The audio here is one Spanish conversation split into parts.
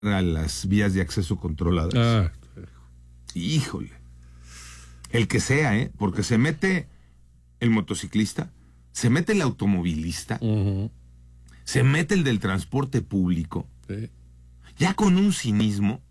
a las vías de acceso controladas. Ah, Híjole. El que sea, porque se mete el motociclista, se mete el automovilista, se mete el del transporte público, sí. Ya con un cinismo,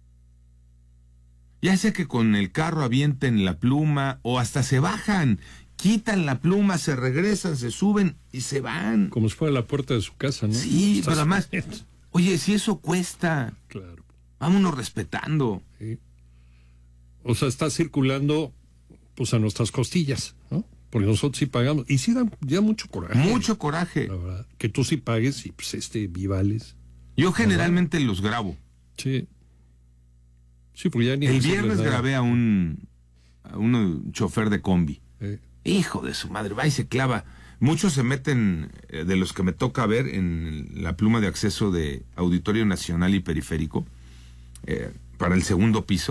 ya sea que con el carro avienten la pluma o hasta se bajan, quitan la pluma, se regresan, se suben y se van. Como si fuera la puerta de su casa, ¿no? Sí, pero además, oye, si eso cuesta, claro. Vámonos respetando. Sí. O sea, está circulando pues a nuestras costillas, ¿no? Porque nosotros sí pagamos. Y sí da ya mucho coraje. Mucho coraje. La verdad. Que tú sí pagues y pues vivales. Yo generalmente los grabo. Sí. Sí, porque ya ni el viernes grabé a un chofer de combi. Hijo de su madre, va y se clava. Muchos se meten, de los que me toca ver, en la pluma de acceso de Auditorio Nacional y Periférico, para el segundo piso.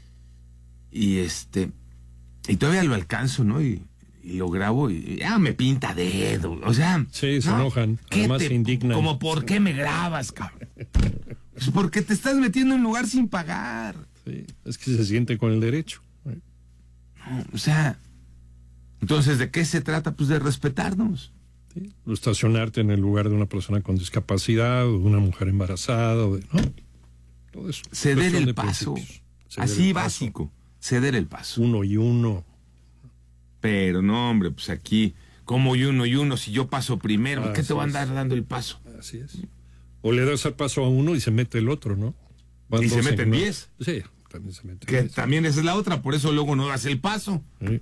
Y todavía lo alcanzo, ¿no? Y lo grabo y ya me pinta dedo. O sea, sí, se enojan. Además se indignan. Como, ¿por qué me grabas, cabrón? Pues porque te estás metiendo en un lugar sin pagar. Sí, es que se siente con el derecho. No, o sea, entonces, ¿de qué se trata? Pues de respetarnos. Sí, estacionarte en el lugar de una persona con discapacidad, o de una mujer embarazada, ¿no? Todo eso. Ceder el paso. Así básico. Ceder el paso. Uno y uno. Pero no, hombre, pues aquí, como y uno, si yo paso primero, ¿por qué te va a andar dando el paso? Así es. O le das el paso a uno y se mete el otro, ¿no? Y se meten 10. Sí, también se meten 10. Que también esa es la otra, por eso luego no das el paso. Sí.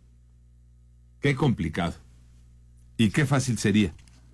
Qué complicado. Y qué fácil sería,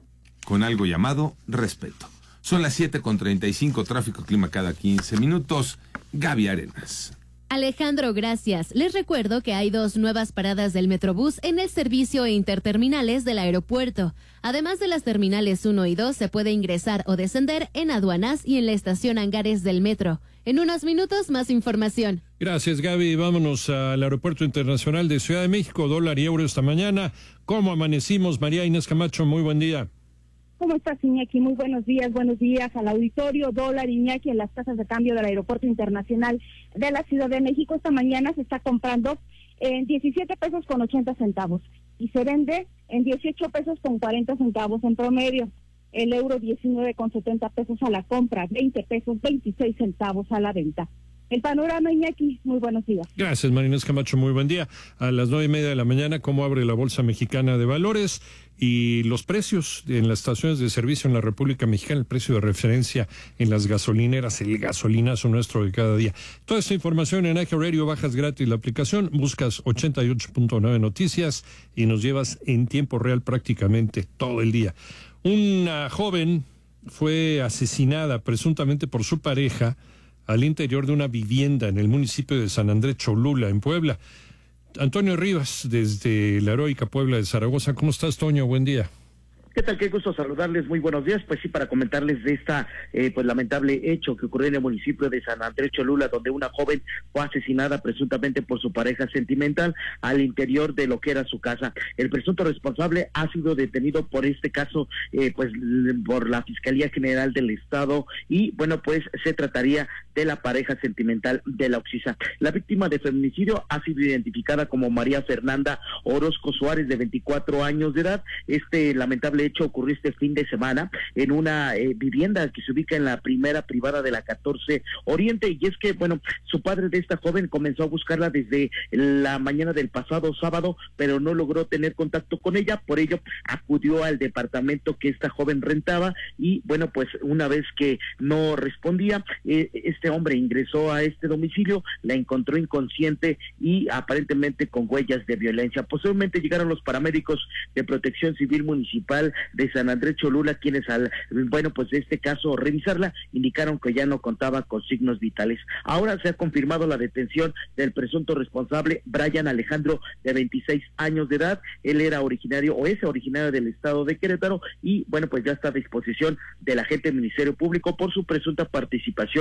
con algo llamado respeto. Son las 7:35, tráfico, clima cada 15 minutos. Gaby Arenas. Alejandro, gracias. Les recuerdo que hay 2 nuevas paradas del Metrobús en el servicio interterminales del aeropuerto. Además de las terminales 1 y 2, se puede ingresar o descender en aduanas y en la estación Hangares del Metro. En unos minutos, más información. Gracias, Gaby. Vámonos al Aeropuerto Internacional de Ciudad de México, dólar y euro esta mañana. ¿Cómo amanecimos? María Inés Camacho, muy buen día. ¿Cómo estás, Iñaki? Muy buenos días al auditorio. Dólar, Iñaki, en las tasas de cambio del Aeropuerto Internacional de la Ciudad de México. Esta mañana se está comprando en 17 pesos con 80 centavos y se vende en 18 pesos con 40 centavos en promedio. El euro 19 con 70 pesos a la compra, 20 pesos 26 centavos a la venta. El panorama, Iñaki, muy buenos días. Gracias, María Inés Camacho, muy buen día. A las 9:30 de la mañana, ¿cómo abre la Bolsa Mexicana de Valores? Y los precios en las estaciones de servicio en la República Mexicana, el precio de referencia en las gasolineras, el gasolinazo nuestro de cada día. Toda esta información en AG Radio, bajas gratis la aplicación, buscas 88.9 Noticias y nos llevas en tiempo real prácticamente todo el día. Una joven fue asesinada presuntamente por su pareja al interior de una vivienda en el municipio de San Andrés Cholula, en Puebla. Antonio Rivas, desde la heroica Puebla de Zaragoza. ¿Cómo estás, Toño? Buen día. ¿Qué tal? Qué gusto saludarles, muy buenos días. Pues sí, para comentarles de esta pues lamentable hecho que ocurrió en el municipio de San Andrés Cholula, donde una joven fue asesinada presuntamente por su pareja sentimental al interior de lo que era su casa. El presunto responsable ha sido detenido por este caso, pues por la Fiscalía General del Estado, y bueno, pues se trataría de la pareja sentimental de la Oxisa. La víctima de feminicidio ha sido identificada como María Fernanda Orozco Suárez, de 24 años de edad. Este lamentable hecho ocurrió este fin de semana en una vivienda que se ubica en la primera privada de la 14 Oriente, y es que, bueno, su padre de esta joven comenzó a buscarla desde la mañana del pasado sábado, pero no logró tener contacto con ella. Por ello acudió al departamento que esta joven rentaba, y bueno, pues una vez que no respondía, este hombre ingresó a este domicilio, la encontró inconsciente y aparentemente con huellas de violencia. Posteriormente llegaron los paramédicos de Protección Civil Municipal de San Andrés Cholula, quienes pues de este caso revisarla, indicaron que ya no contaba con signos vitales. Ahora se ha confirmado la detención del presunto responsable, Brian Alejandro, de 26 años de edad. Él era originario del estado de Querétaro, y bueno, pues ya está a disposición del agente del Ministerio Público por su presunta participación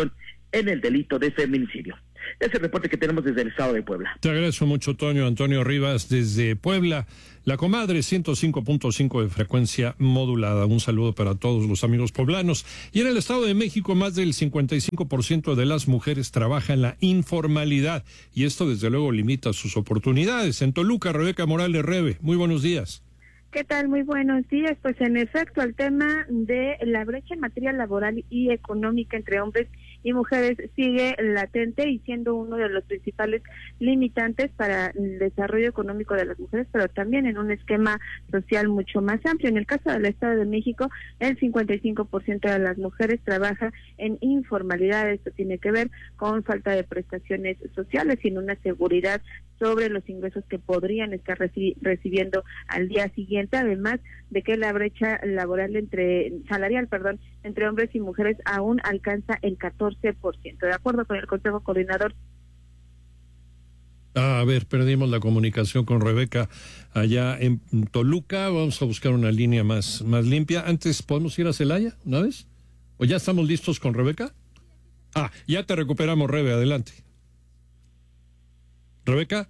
en el delito de feminicidio. Es el reporte que tenemos desde el estado de Puebla. Te agradezco mucho, Toño. Antonio Rivas, desde Puebla. La Comadre, 105.5 de frecuencia modulada. Un saludo para todos los amigos poblanos. Y en el Estado de México, más del 55% de las mujeres trabaja en la informalidad. Y esto, desde luego, limita sus oportunidades. En Toluca, Rebeca Morales Rebe. Muy buenos días. ¿Qué tal? Muy buenos días. Pues en efecto, el tema de la brecha en materia laboral y económica entre hombres y mujeres sigue latente y siendo uno de los principales limitantes para el desarrollo económico de las mujeres, pero también en un esquema social mucho más amplio. En el caso del Estado de México, el 55% de las mujeres trabaja en informalidad. Esto tiene que ver con falta de prestaciones sociales, sin una seguridad sobre los ingresos que podrían estar recibiendo al día siguiente, además de que la brecha laboral salarial entre hombres y mujeres aún alcanza el 14%. De acuerdo con el Consejo Coordinador. A ver, perdimos la comunicación con Rebeca allá en Toluca. Vamos a buscar una línea más limpia. Antes, ¿podemos ir a Celaya una vez? ¿O ya estamos listos con Rebeca? Ya te recuperamos, Rebe, adelante. ¿Rebeca?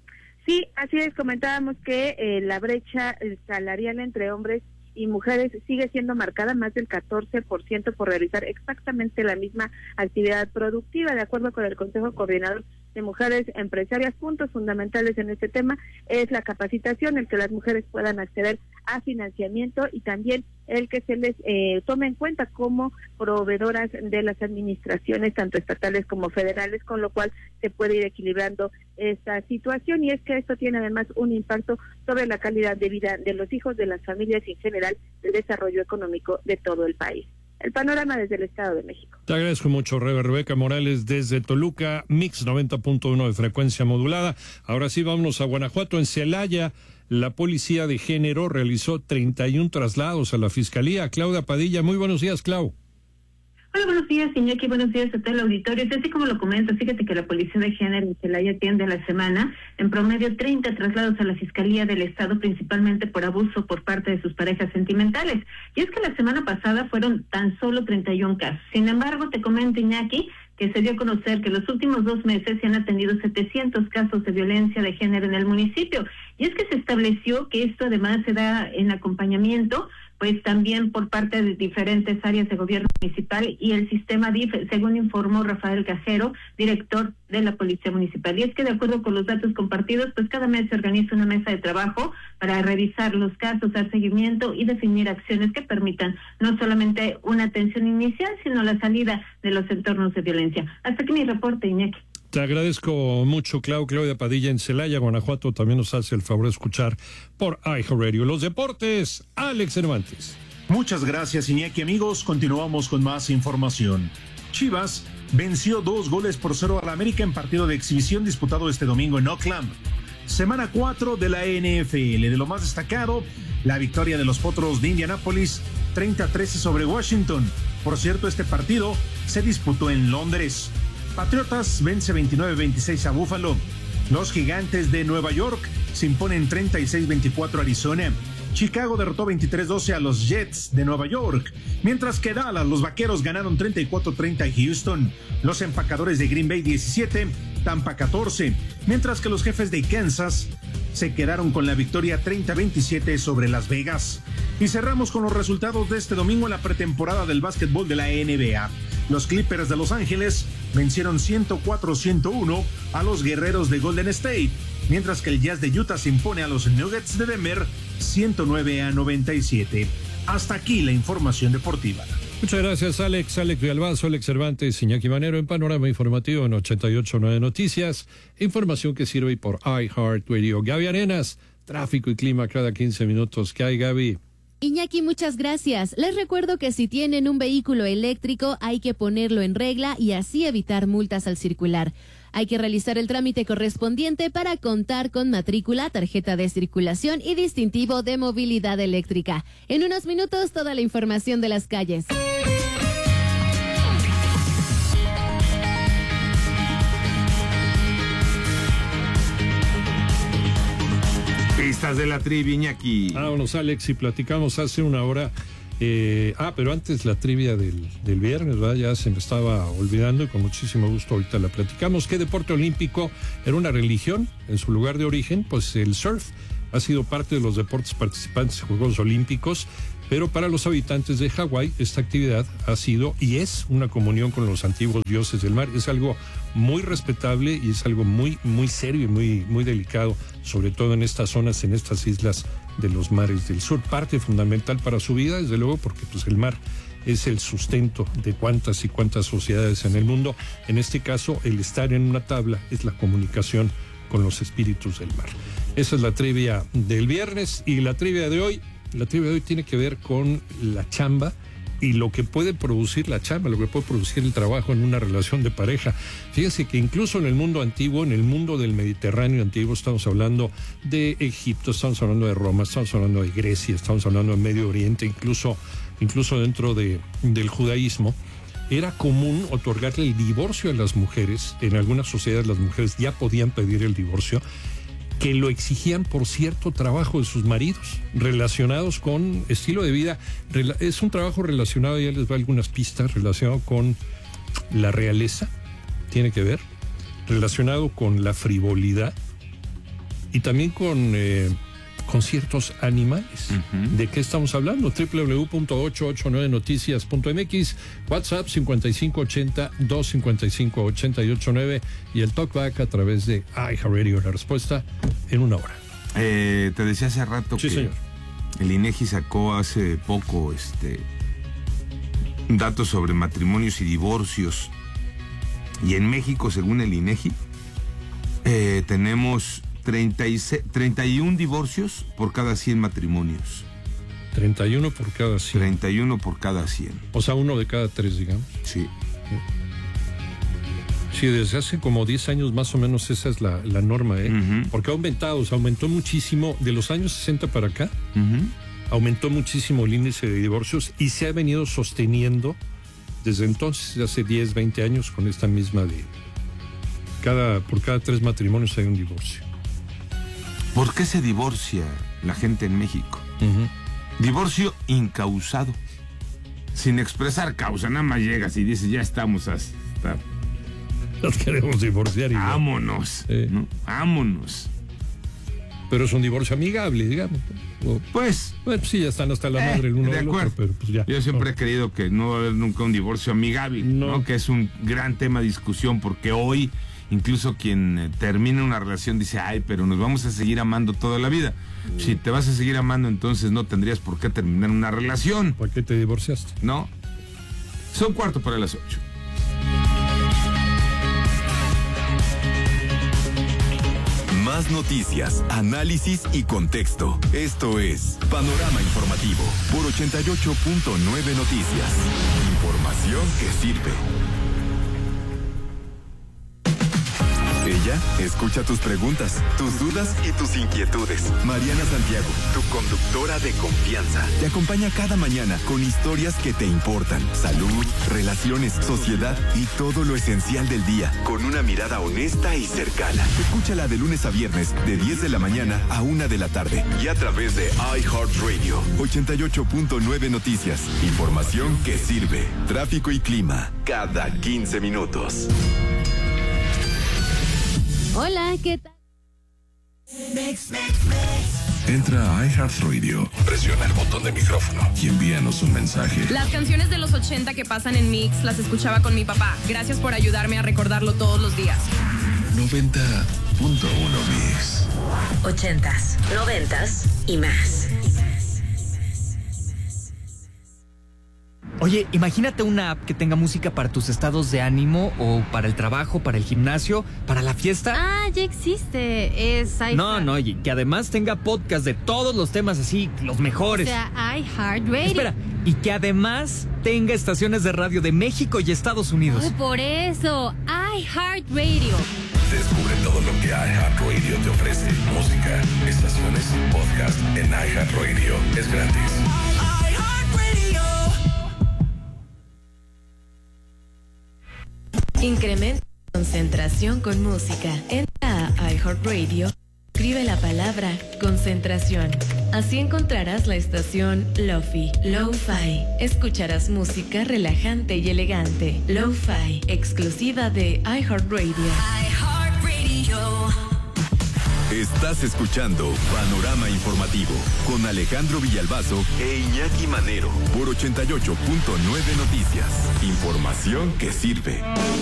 Sí, así es, comentábamos que la brecha salarial entre hombres y mujeres sigue siendo marcada, más del 14% por realizar exactamente la misma actividad productiva. De acuerdo con el Consejo Coordinador de Mujeres Empresarias, puntos fundamentales en este tema es la capacitación, el que las mujeres puedan acceder a financiamiento y también el que se les tome en cuenta como proveedoras de las administraciones tanto estatales como federales, con lo cual se puede ir equilibrando esta situación. Y es que esto tiene además un impacto sobre la calidad de vida de los hijos, de las familias y en general el desarrollo económico de todo el país. El panorama desde el Estado de México. Te agradezco mucho, Rebeca Morales, desde Toluca, Mix 90.1 de frecuencia modulada. Ahora sí, vámonos a Guanajuato. En Celaya, la Policía de Género realizó 31 traslados a la Fiscalía. Claudia Padilla, muy buenos días, Clau. Hola, buenos días, Iñaki, buenos días a todo el auditorio. Así como lo comento, fíjate que la Policía de Género en Celaya atiende a la semana, en promedio 30 traslados a la Fiscalía del Estado, principalmente por abuso por parte de sus parejas sentimentales. Y es que la semana pasada fueron tan solo 31 casos. Sin embargo, te comento, Iñaki, que se dio a conocer que los últimos 2 meses se han atendido 700 casos de violencia de género en el municipio. Y es que se estableció que esto además se da en acompañamiento pues también por parte de diferentes áreas de gobierno municipal y el sistema DIF, según informó Rafael Cajero, director de la Policía Municipal. Y es que de acuerdo con los datos compartidos, pues cada mes se organiza una mesa de trabajo para revisar los casos, dar seguimiento y definir acciones que permitan no solamente una atención inicial, sino la salida de los entornos de violencia. Hasta aquí mi reporte, Iñaki. Te agradezco mucho, Claudia Padilla en Celaya, Guanajuato. También nos hace el favor de escuchar por iHeartRadio. Los deportes, Alex Cervantes. Muchas gracias, Iñaki. Amigos, continuamos con más información. Chivas venció 2-0 al América en partido de exhibición disputado este domingo en Oakland. Semana 4 de la NFL. De lo más destacado, la victoria de los Potros de Indianápolis 30-13 sobre Washington. Por cierto, este partido se disputó en Londres. Patriotas vence 29-26 a Buffalo. Los Gigantes de Nueva York se imponen 36-24 a Arizona. Chicago derrotó 23-12 a los Jets de Nueva York, mientras que Dallas, los Vaqueros ganaron 34-30 a Houston. Los Empacadores de Green Bay 17, Tampa 14, mientras que los Jefes de Kansas se quedaron con la victoria 30-27 sobre Las Vegas. Y cerramos con los resultados de este domingo en la pretemporada del básquetbol de la NBA. Los Clippers de Los Ángeles vencieron 104-101 a los Guerreros de Golden State, mientras que el Jazz de Utah se impone a los Nuggets de Denver 109-97. Hasta aquí la información deportiva. Muchas gracias, Alex Villalbazo, Alex Cervantes, Iñaki Manero en Panorama Informativo en 88.9 Noticias. Información que sirve por iHeartRadio. Gaby Arenas, tráfico y clima cada 15 minutos. ¿Qué hay, Gaby? Iñaki, muchas gracias. Les recuerdo que si tienen un vehículo eléctrico hay que ponerlo en regla y así evitar multas al circular. Hay que realizar el trámite correspondiente para contar con matrícula, tarjeta de circulación y distintivo de movilidad eléctrica. En unos minutos, toda la información de las calles. Pistas de la trivia, Iñaki. Vámonos, Alex, y platicamos hace una hora Pero antes la trivia del viernes, ¿verdad? Ya se me estaba olvidando y con muchísimo gusto ahorita la platicamos. ¿Qué deporte olímpico era una religión en su lugar de origen? Pues el surf ha sido parte de los deportes participantes en Juegos Olímpicos, pero para los habitantes de Hawái esta actividad ha sido y es una comunión con los antiguos dioses del mar. Es algo muy respetable y es algo muy, muy serio y muy, muy delicado, sobre todo en estas zonas, en estas islas de los mares del sur. Parte fundamental para su vida, desde luego, porque pues el mar es el sustento de cuántas y cuántas sociedades en el mundo. En este caso, el estar en una tabla es la comunicación con los espíritus del mar. Esa es la trivia del viernes. Y la trivia de hoy tiene que ver con la chamba y lo que puede producir la chamba, lo que puede producir el trabajo en una relación de pareja. Fíjense que incluso en el mundo antiguo, en el mundo del Mediterráneo antiguo, estamos hablando de Egipto, estamos hablando de Roma, estamos hablando de Grecia, estamos hablando de Medio Oriente, incluso dentro del judaísmo, era común otorgarle el divorcio a las mujeres. En algunas sociedades las mujeres ya podían pedir el divorcio, que lo exigían por cierto trabajo de sus maridos, relacionados con estilo de vida. Es un trabajo relacionado, ya les doy algunas pistas, relacionado con la realeza, tiene que ver, relacionado con la frivolidad y también con ciertos animales. Uh-huh. ¿De qué estamos hablando? www.889noticias.mx, WhatsApp 5580-255-889 y el talkback a través de iHeartRadio. La respuesta en una hora. Te decía hace rato sí, que señor. El INEGI sacó hace poco datos sobre matrimonios y divorcios. Y en México, según el INEGI, tenemos 31 divorcios por cada 100 matrimonios. 31 por cada 100. 31 por cada 100. O sea, uno de cada 3, digamos. Sí. Sí, desde hace como 10 años más o menos esa es la norma, ¿eh? Uh-huh. Porque ha aumentado, o sea, aumentó muchísimo de los años 60 para acá. Uh-huh. Aumentó muchísimo el índice de divorcios y se ha venido sosteniendo desde entonces, hace 10, 20 años, con esta misma de por cada 3 matrimonios hay un divorcio. ¿Por qué se divorcia la gente en México? Uh-huh. Divorcio incausado, sin expresar causa, nada más llegas y dices, ya estamos hasta... Nos queremos divorciar y vámonos, ¿no? Vámonos. Pero es un divorcio amigable, digamos. Pues sí, ya están hasta la madre el uno del otro, pero pues ya. Yo siempre he creído que no va a haber nunca un divorcio amigable, ¿no? Que es un gran tema de discusión, porque hoy incluso quien termina una relación dice, pero nos vamos a seguir amando toda la vida. Si te vas a seguir amando, entonces no tendrías por qué terminar una relación. ¿Por qué te divorciaste? No. Son 7:45. Más noticias, análisis y contexto. Esto es Panorama Informativo por 88.9 Noticias. Información que sirve. Ella escucha tus preguntas, tus dudas y tus inquietudes. Mariana Santiago, tu conductora de confianza, te acompaña cada mañana con historias que te importan. Salud, relaciones, sociedad y todo lo esencial del día, con una mirada honesta y cercana. Escúchala de lunes a viernes, de 10 de la mañana a 1 de la tarde. Y a través de iHeartRadio, 88.9 Noticias. Información que sirve. Tráfico y clima, cada 15 minutos. Hola, ¿qué tal? Entra a iHeartRadio, presiona el botón de micrófono y envíanos un mensaje. Las canciones de los 80 que pasan en Mix las escuchaba con mi papá. Gracias por ayudarme a recordarlo todos los días. 90.1 Mix. 80s, 90s y más. Oye, imagínate una app que tenga música para tus estados de ánimo o para el trabajo, para el gimnasio, para la fiesta. Ah, ya existe. Es iHeart. No, y que además tenga podcast de todos los temas así, los mejores. O sea, iHeartRadio. Espera, y que además tenga estaciones de radio de México y Estados Unidos. Por eso, iHeartRadio. Descubre todo lo que iHeartRadio te ofrece. Música, estaciones, podcast en iHeartRadio. Es gratis. Incrementa concentración con música. Entra a iHeartRadio Escribe la palabra concentración. Así encontrarás la estación Lo-Fi, Lo-Fi. Escucharás música relajante y elegante. Lo-Fi, exclusiva de iHeartRadio. Estás escuchando Panorama Informativo con Alejandro Villalbazo e Iñaki Manero por 88.9 Noticias. Información que sirve.